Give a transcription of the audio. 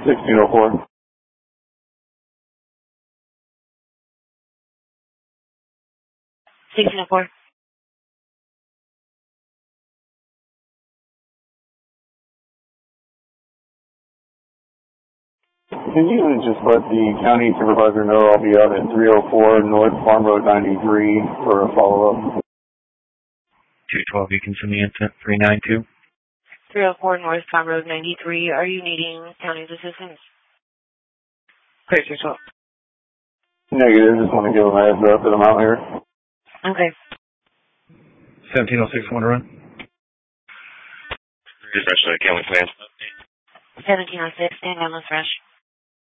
1604. Can you just let the county supervisor know I'll be out at 304 North Farm Road 93 for a follow-up? 212, you can send the incident 392. 304 North Farm Road 93. Are you needing county's assistance? Clear 212. Negative, just want to give them a heads up that I'm out here. Okay. 1706, want to run? Refresh the Cameron plan. 1706, stand down, let's rush.